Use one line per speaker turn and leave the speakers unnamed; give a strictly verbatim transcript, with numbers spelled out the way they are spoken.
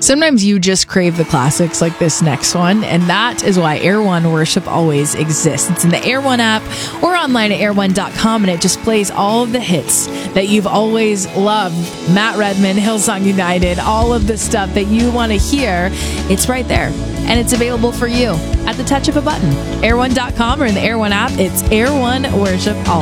Sometimes you just crave the classics like this next one, and that is why Air One Worship always exists. It's in the Air One app or online at air one dot com, and it just plays all of the hits that you've always loved. Matt Redman, Hillsong United, all of the stuff that you want to hear, it's right there. And it's available for you at the touch of a button. air one dot com or in the Air One app. It's Air One Worship all